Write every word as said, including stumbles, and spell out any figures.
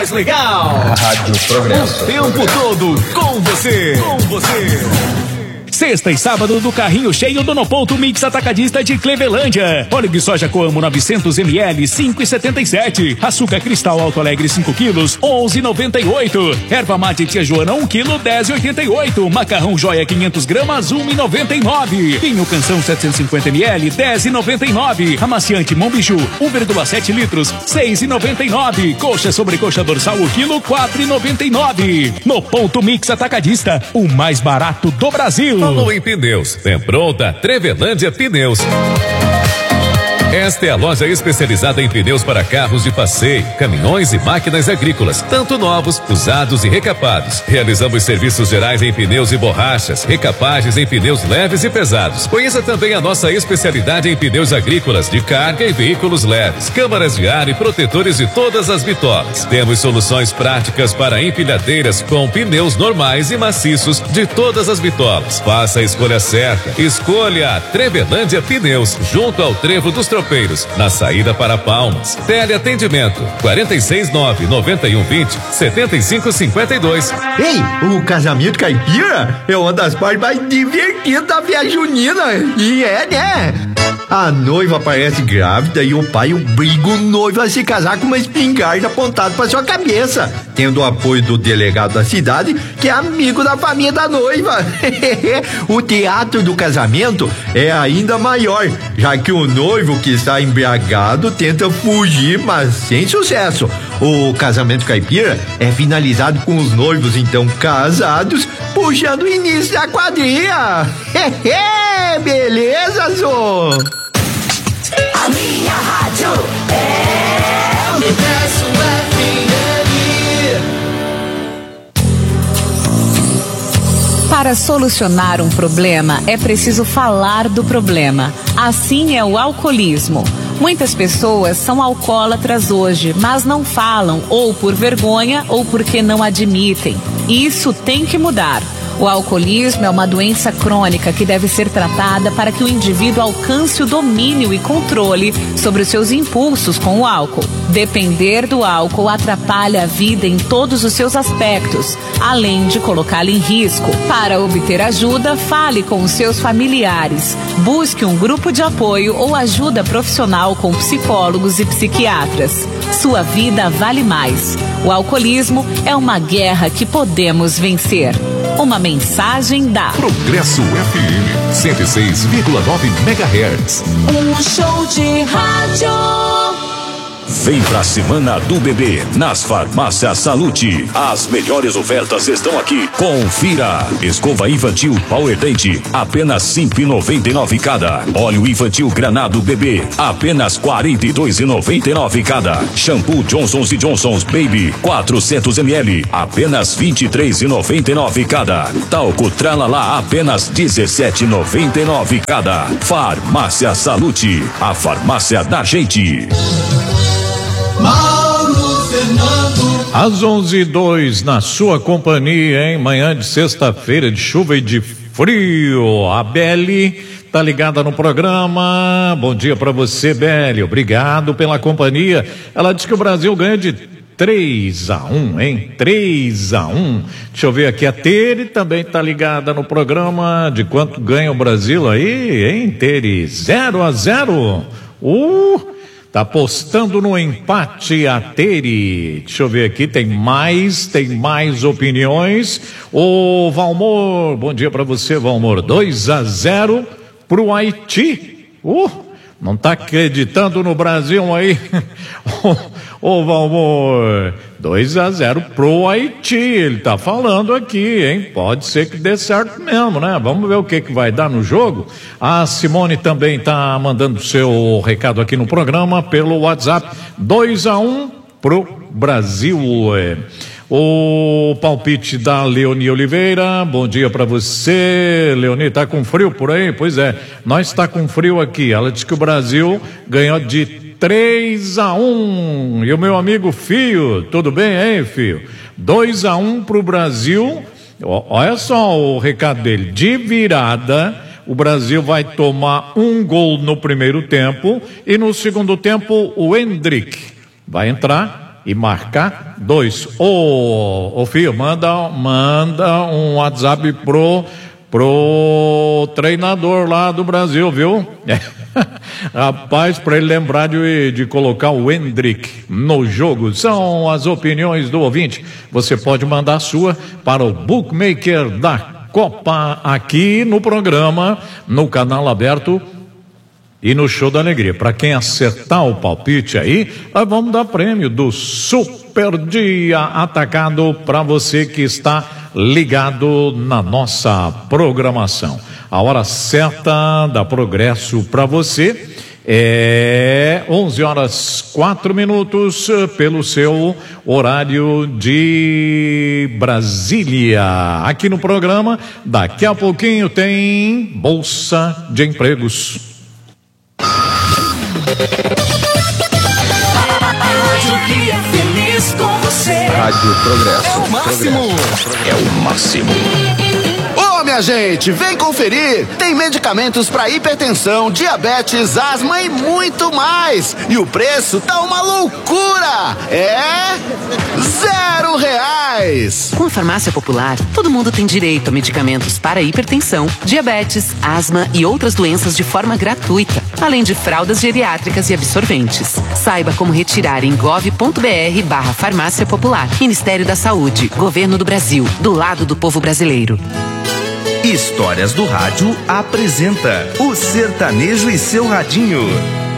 Mais legal. Rádio Progresso. O tempo todo com você. Com você. Sexta e sábado do carrinho cheio do No Ponto Mix Atacadista de Clevelândia. Óleo de soja Coamo novecentos mililitros, cinco e setenta e sete. Açúcar Cristal Alto Alegre cinco quilos, onze e noventa e oito. Erva mate Tia Joana um quilo, dez e oitenta e oito. Macarrão Joia quinhentos gramas, um e noventa e nove. Vinho Canção setecentos e cinquenta mililitros, dez e noventa e nove. Amaciante Monbiju um vírgula sete litros, seis e noventa e nove. Coxa sobre coxa dorsal o quilo, quatro e noventa e nove. No Ponto Mix Atacadista, o mais barato do Brasil. Falou em pneus, tem pronta Trevelândia Pneus. Esta é a loja especializada em pneus para carros de passeio, caminhões e máquinas agrícolas, tanto novos, usados e recapados. Realizamos serviços gerais em pneus e borrachas, recapagens em pneus leves e pesados. Conheça também a nossa especialidade em pneus agrícolas, de carga e veículos leves, câmaras de ar e protetores de todas as bitolas. Temos soluções práticas para empilhadeiras com pneus normais e maciços de todas as bitolas. Faça a escolha certa. Escolha a Trevelândia Pneus, junto ao Trevo dos Tropeiros, na saída para Palmas. Teleatendimento quarenta e seis, nove, noventa e um, vinte, setenta e cinco, cinquenta e dois. Ei, o casamento caipira é uma das partes mais divertidas da festa junina. E é, né? A noiva aparece grávida e o pai obriga o noivo a se casar com uma espingarda apontada para sua cabeça, tendo o apoio do delegado da cidade, que é amigo da família da noiva. O teatro do casamento é ainda maior, já que o noivo que está embriagado tenta fugir, mas sem sucesso. O casamento caipira é finalizado com os noivos então casados puxando o início da quadrilha. Beleza, Zô? A minha rádio é Universo F M. Para solucionar um problema, é preciso falar do problema. Assim é o alcoolismo. Muitas pessoas são alcoólatras hoje, mas não falam, ou por vergonha, ou porque não admitem. Isso tem que mudar. O alcoolismo é uma doença crônica que deve ser tratada para que o indivíduo alcance o domínio e controle sobre os seus impulsos com o álcool. Depender do álcool atrapalha a vida em todos os seus aspectos, além de colocá-la em risco. Para obter ajuda, fale com os seus familiares. Busque um grupo de apoio ou ajuda profissional com psicólogos e psiquiatras. Sua vida vale mais. O alcoolismo é uma guerra que podemos vencer. Uma mensagem da Progresso F M cento e seis vírgula nove megahertz. Um show de rádio. Vem pra Semana do Bebê nas Farmácias Salute. As melhores ofertas estão aqui. Confira. Escova infantil Power Dente, apenas cinco reais e noventa e nove cada. Óleo infantil Granado Bebê, apenas quarenta e dois reais e noventa e nove cada. Shampoo Johnson's e Johnson's Baby, quatrocentos mililitros, apenas vinte e três reais e noventa e nove cada. Talco Tralala, apenas dezessete reais e noventa e nove cada. Farmácia Salute, a farmácia da gente. Mauro Fernando. Às onze e dois na sua companhia, hein? Manhã de sexta-feira de chuva e de frio. A Beli tá ligada no programa. Bom dia pra você, Beli. Obrigado pela companhia. Ela disse que o Brasil ganha de três a um, hein? três a um. Deixa eu ver aqui. A Tere também tá ligada no programa. De quanto ganha o Brasil aí, hein, Tere? zero a zero. Uh! Tá apostando no empate a Tere. Deixa eu ver aqui, tem mais, tem mais opiniões. Ô Valmor, bom dia pra você, Valmor. dois a zero pro Haiti. Uh, não tá acreditando no Brasil aí? Ô Valmor, dois a zero pro Haiti, ele tá falando aqui, hein? Pode ser que dê certo mesmo, né? Vamos ver o que que vai dar no jogo. A Simone também tá mandando seu recado aqui no programa pelo WhatsApp. dois a um pro Brasil. O palpite da Leoni Oliveira, bom dia pra você, Leoni. Tá com frio por aí? Pois é, nós tá com frio aqui. Ela disse que o Brasil ganhou de três a um. E o meu amigo Fio, tudo bem, hein, Fio? dois a um pro Brasil. Olha só o recado dele. De virada, o Brasil vai tomar um gol no primeiro tempo e no segundo tempo o Hendrick vai entrar e marcar dois. Ô, ô filho, manda, manda um WhatsApp pro, pro treinador lá do Brasil, viu? Rapaz, para ele lembrar de, de colocar o Hendrick no jogo. São as opiniões do ouvinte. Você pode mandar a sua para o Bookmaker da Copa aqui no programa, no canal aberto e no Show da Alegria. Para quem acertar o palpite aí, nós vamos dar prêmio do Super Dia Atacado para você que está ligado na nossa programação. A hora certa da Progresso para você é onze horas quatro minutos pelo seu horário de Brasília. Aqui no programa, daqui a pouquinho tem Bolsa de Empregos. Rádio que é feliz com você. Rádio Progresso. É o máximo. É o máximo. Ô, minha gente, vem conferir. Tem medicamentos para hipertensão, diabetes, asma e muito mais. E o preço tá uma loucura. É zero reais. Com a Farmácia Popular, todo mundo tem direito a medicamentos para hipertensão, diabetes, asma e outras doenças de forma gratuita, além de fraldas geriátricas e absorventes. Saiba como retirar em gov.br barra Farmácia Popular. Ministério da Saúde, Governo do Brasil, do lado do povo brasileiro. Histórias do Rádio apresenta o Sertanejo e seu Radinho.